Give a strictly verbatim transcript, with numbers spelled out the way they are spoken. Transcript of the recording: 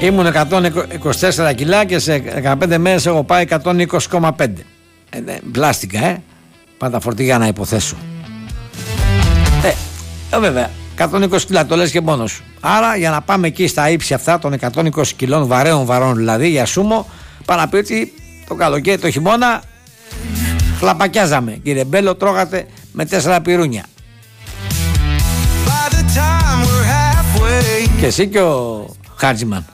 Ήμουν εκατόν είκοσι τέσσερα κιλά και σε δεκαπέντε μέρες έχω πάει εκατόν είκοσι κόμμα πέντε. Ε, ναι, πλάστικα, ε. Πάντα φορτηγά να υποθέσω. Ε, ε, βέβαια, εκατόν είκοσι κιλά το λες και μόνος σου. Άρα για να πάμε εκεί στα ύψη αυτά των εκατόν είκοσι κιλών βαρέων βαρών, δηλαδή για σούμο, πάνω να πει ότι το καλοκαίρι, το χειμώνα χλαπακιάζαμε. Κύριε Μπέλο, τρώγατε με τέσσερα πυρούνια. Και εσύ και ο Χάρτζιμαν.